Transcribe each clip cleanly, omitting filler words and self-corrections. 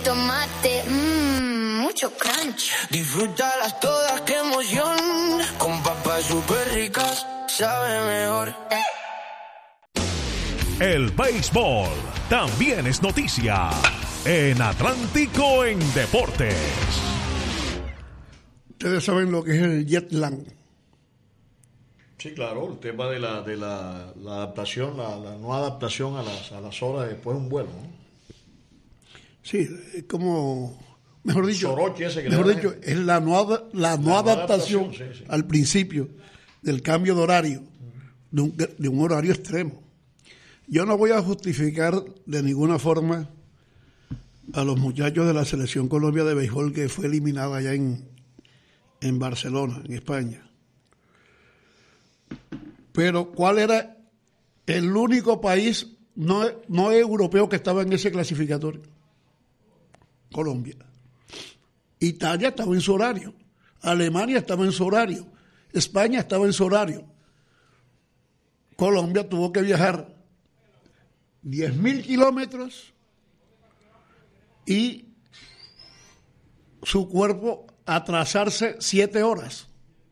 tomate, mucho crunch. Disfrútalas todas, qué emoción. Con papas súper ricas, sabe mejor. El béisbol también es noticia en Atlántico en Deportes. Ustedes saben lo que es el jet lag. Sí, claro, el tema de la adaptación, la no adaptación a las horas después de un vuelo, ¿no? Sí, es como, mejor dicho, es la no adaptación sí. al principio del cambio de horario, de un horario extremo. Yo no voy a justificar de ninguna forma a los muchachos de la Selección Colombia de béisbol que fue eliminada allá en Barcelona, en España. Pero ¿cuál era el único país no europeo que estaba en ese clasificatorio? Colombia. Italia estaba en su horario, Alemania estaba en su horario, España estaba en su horario. Colombia tuvo que viajar 10.000 kilómetros y su cuerpo atrasarse 7 horas.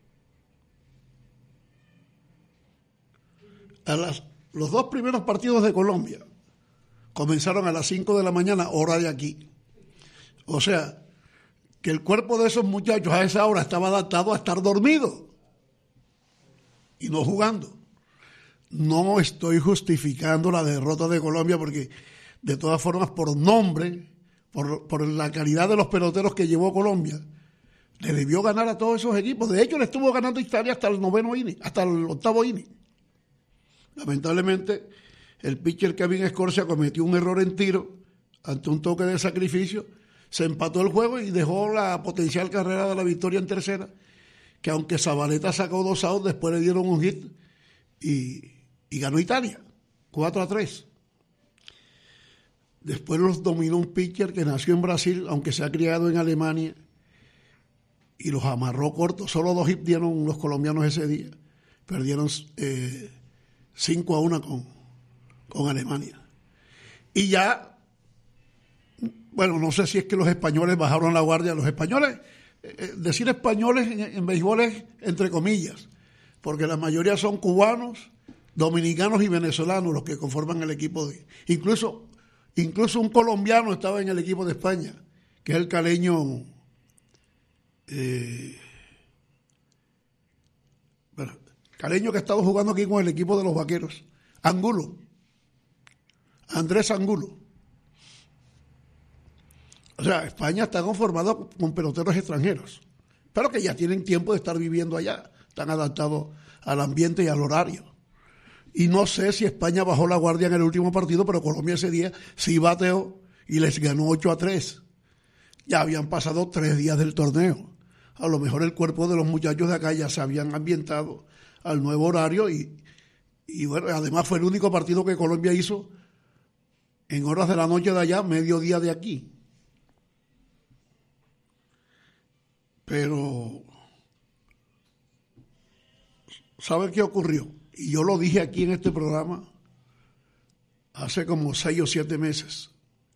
Los 2 primeros partidos de Colombia comenzaron a las 5 de la mañana, hora de aquí. O sea, que el cuerpo de esos muchachos a esa hora estaba adaptado a estar dormido y no jugando. No estoy justificando la derrota de Colombia porque, de todas formas, por nombre, por la calidad de los peloteros que llevó Colombia, le debió ganar a todos esos equipos. De hecho, le estuvo ganando a Italia hasta el 9º inning, hasta el 8º inning. Lamentablemente, el pitcher Kevin Scorsia cometió un error en tiro ante un toque de sacrificio, se empató el juego y dejó la potencial carrera de la victoria en tercera, que aunque Zabaleta sacó 2 outs, después le dieron un hit y ganó Italia, 4-3. Después los dominó un pitcher que nació en Brasil, aunque se ha criado en Alemania, y los amarró cortos. Solo 2 hits dieron los colombianos ese día. Perdieron 5-1 con Alemania. Y ya, bueno, no sé si es que los españoles bajaron la guardia. Los españoles, decir españoles en béisbol es entre comillas, porque la mayoría son cubanos, dominicanos y venezolanos los que conforman el equipo de... Incluso un colombiano estaba en el equipo de España, que es el caleño... caleño que ha estado jugando aquí con el equipo de los Vaqueros, Angulo, Andrés Angulo. O sea, España está conformado con peloteros extranjeros, pero que ya tienen tiempo de estar viviendo allá, están adaptados al ambiente y al horario. Y no sé si España bajó la guardia en el último partido, pero Colombia ese día sí bateó y les ganó 8-3. Ya habían pasado 3 días del torneo. A lo mejor el cuerpo de los muchachos de acá ya se habían ambientado al nuevo horario y bueno, además fue el único partido que Colombia hizo en horas de la noche de allá, mediodía de aquí. Pero, ¿saben qué ocurrió? Y yo lo dije aquí en este programa hace como 6 o 7 meses.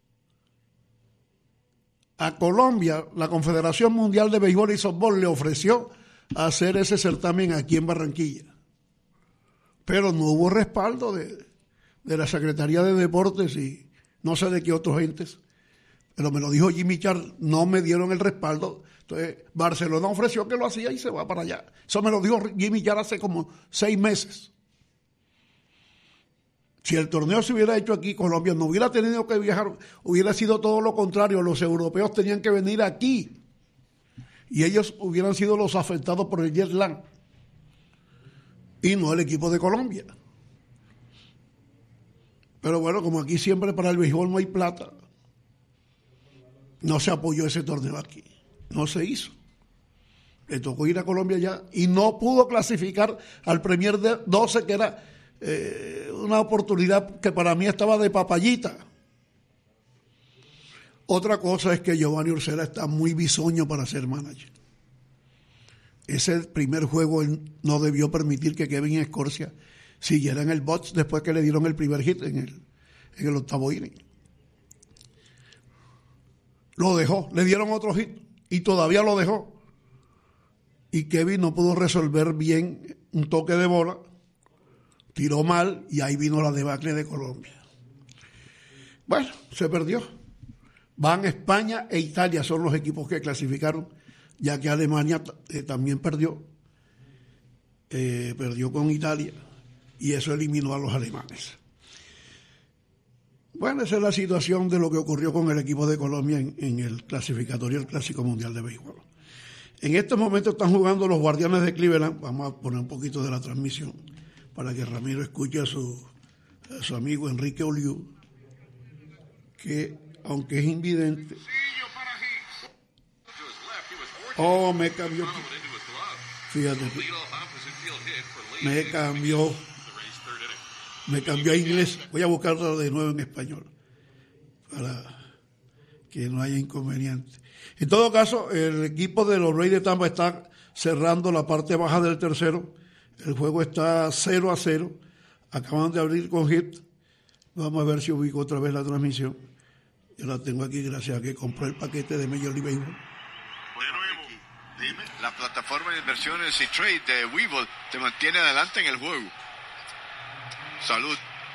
A Colombia, la Confederación Mundial de Béisbol y Softball le ofreció hacer ese certamen aquí en Barranquilla. Pero no hubo respaldo de la Secretaría de Deportes y no sé de qué otros entes. Pero me lo dijo Jimmy Charles, no me dieron el respaldo. Entonces, Barcelona ofreció que lo hacía y se va para allá. Eso me lo dijo Jimmy Charles hace como 6 meses. Si el torneo se hubiera hecho aquí, Colombia no hubiera tenido que viajar, hubiera sido todo lo contrario. Los europeos tenían que venir aquí y ellos hubieran sido los afectados por el jet lag y no el equipo de Colombia. Pero bueno, como aquí siempre para el béisbol no hay plata, no se apoyó ese torneo aquí, no se hizo. Le tocó ir a Colombia ya y no pudo clasificar al Premier de 12, que era una oportunidad que para mí estaba de papayita. Otra cosa es que Giovanni Urshela está muy bisoño para ser manager. Ese primer juego él no debió permitir que Kevin Scorsia siguiera en el box después que le dieron el primer hit en el 8º inning. lo dejó, le dieron otro hit y todavía lo dejó. Y Kevin no pudo resolver bien un toque de bola, tiró mal y ahí vino la debacle de Colombia. Bueno, se perdió. Van España e Italia, son los equipos que clasificaron, ya que Alemania también perdió con Italia y eso eliminó a los alemanes. Bueno, esa es la situación de lo que ocurrió con el equipo de Colombia en el clasificatorio del Clásico Mundial de Béisbol. En estos momentos están jugando los Guardianes de Cleveland. Vamos a poner un poquito de la transmisión para que Ramiro escuche a su amigo Enrique Oliu, que aunque es invidente... Oh, me cambió. Fíjate. Me cambió a inglés. Voy a buscarlo de nuevo en español para que no haya inconveniente. En todo caso, el equipo de los Rays de Tampa está cerrando la parte baja del tercero. El juego está 0-0. Acaban de abrir con hit. Vamos a ver si ubico otra vez la transmisión. Yo la tengo aquí gracias a que compré el paquete de Major League Baseball. Dime, la plataforma de inversiones y trade de Webull te mantiene adelante en el juego. Salud.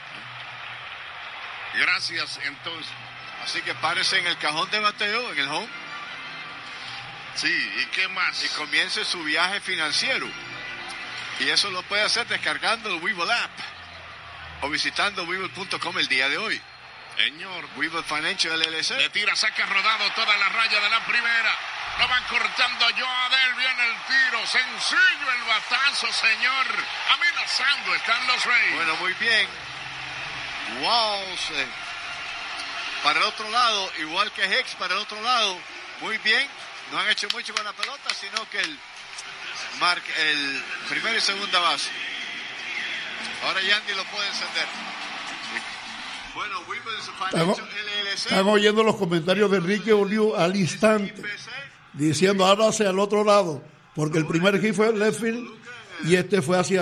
Gracias, entonces. Así que párese en el cajón de bateo, en el home. Sí, ¿y qué más? Y comience su viaje financiero. Y eso lo puede hacer descargando el Webull app o visitando webull.com el día de hoy. Señor, Webull Financial LLC. Le tira, saca rodado toda la raya de la primera. Lo van cortando, Joadel, viene el tiro, sencillo el batazo, señor. Amenazando están los Rays. Bueno, muy bien. Walls para el otro lado, igual que Hicks para el otro lado. Muy bien. No han hecho mucho con la pelota, sino que el primera y segunda base. Ahora Yandy lo puede encender. Bueno, están oyendo los comentarios de Enrique Oliu al instante, diciendo ahora hacia el otro lado, porque el primer hit fue left field y este fue hacia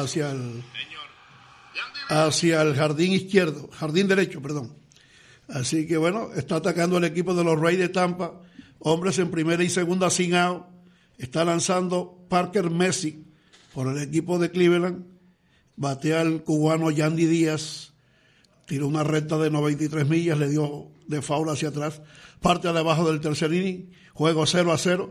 el jardín derecho, perdón. Así que bueno, está atacando el equipo de los Rays de Tampa, hombres en primera y segunda sin out. Está lanzando Parker Messick por el equipo de Cleveland, batea al cubano Yandy Díaz, tiró una recta de 93 millas, le dio de foul hacia atrás, parte de abajo del tercer inning, juego 0-0.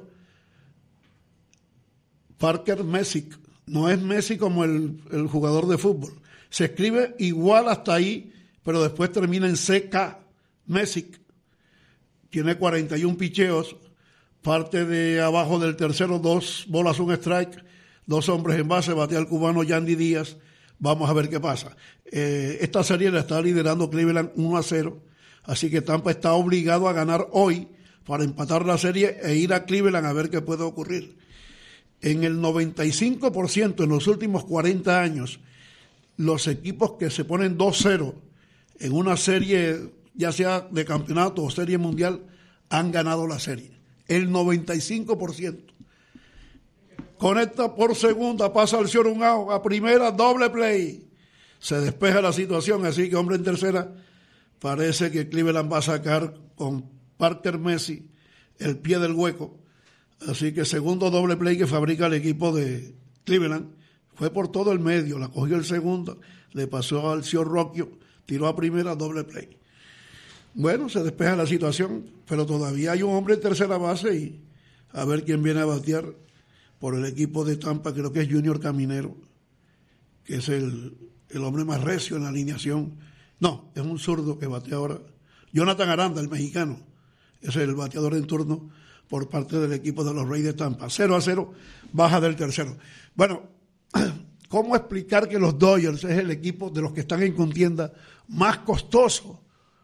Parker Messick, no es Messi como el jugador de fútbol, se escribe igual hasta ahí, pero después termina en CK, Messick, tiene 41 picheos, parte de abajo del tercero, 2 bolas, 1 strike, 2 hombres en base, batea al cubano Yandy Díaz. Vamos a ver qué pasa. Esta serie la está liderando Cleveland 1-0, así que Tampa está obligado a ganar hoy para empatar la serie e ir a Cleveland a ver qué puede ocurrir. En el 95%, en los últimos 40 años, los equipos que se ponen 2-0 en una serie, ya sea de campeonato o serie mundial, han ganado la serie. El 95%. Conecta por segunda, pasa al señor un out, a primera, doble play. Se despeja la situación, así que hombre en tercera. Parece que Cleveland va a sacar con Parker Messick el pie del hueco. Así que segundo doble play que fabrica el equipo de Cleveland. Fue por todo el medio, la cogió el segundo, le pasó al señor Rocchio, tiró a primera, doble play. Bueno, se despeja la situación, pero todavía hay un hombre en tercera base y a ver quién viene a batear por el equipo de Tampa, creo que es Junior Caminero, que es el hombre más recio en la alineación. No, es un zurdo que batea ahora. Jonathan Aranda, el mexicano, es el bateador en turno por parte del equipo de los Rays de Tampa. 0-0, baja del tercero. Bueno, ¿cómo explicar que los Dodgers es el equipo de los que están en contienda más costoso?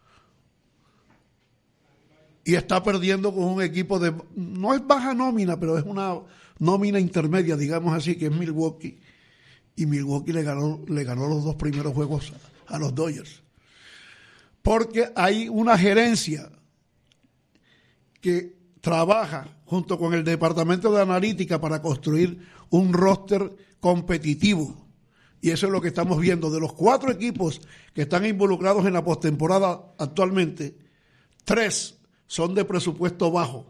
Y está perdiendo con un equipo de, no es baja nómina, pero es una nómina intermedia, digamos así, que es Milwaukee. Y Milwaukee le ganó los 2 primeros juegos a los Dodgers. Porque hay una gerencia que trabaja junto con el departamento de analítica para construir un roster competitivo. Y eso es lo que estamos viendo. De los 4 equipos que están involucrados en la postemporada actualmente, 3 son de presupuesto bajo.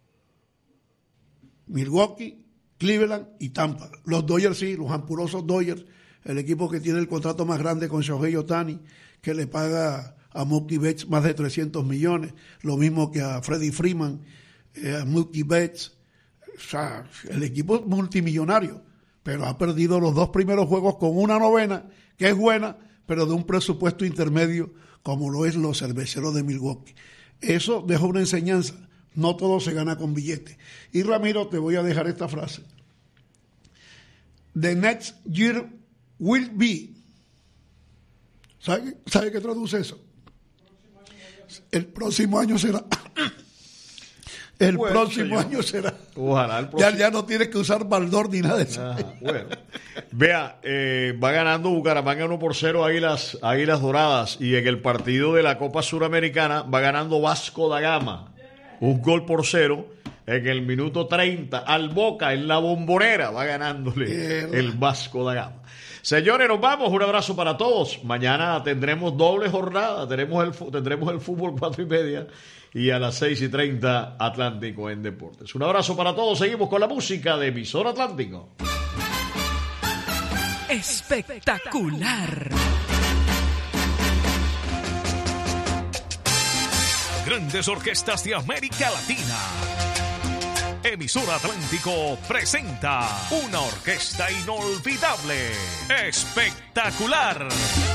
Milwaukee, Cleveland y Tampa. Los Dodgers sí, los ampurosos Dodgers, el equipo que tiene el contrato más grande con Shohei Ohtani, que le paga a Mookie Betts más de 300 millones, lo mismo que a Freddie Freeman, a Mookie Betts. O sea, el equipo es multimillonario, pero ha perdido los 2 primeros juegos con una novena, que es buena, pero de un presupuesto intermedio, como lo es los Cerveceros de Milwaukee. Eso deja una enseñanza. No todo se gana con billetes. Y Ramiro, te voy a dejar esta frase. The next year will be. ¿Sabe qué traduce eso? El próximo año será. El próximo año será. Ojalá el próximo. Ya no tienes que usar baldor ni nada de eso. Bueno. Vea, va ganando Bucaramanga 1-0 Águilas Doradas. Y en el partido de la Copa Suramericana va ganando Vasco da Gama. 1-0 en el minuto 30 al Boca en la Bombonera. Va ganándole el Vasco da Gama. Señores, nos vamos. Un abrazo para todos. Mañana tendremos doble jornada. Tendremos el fútbol 4:30 y a las 6:30 Atlántico en Deportes. Un abrazo para todos. Seguimos con la música de Emisora Atlántico. Espectacular. Grandes orquestas de América Latina. Emisora Atlántico presenta una orquesta inolvidable, espectacular.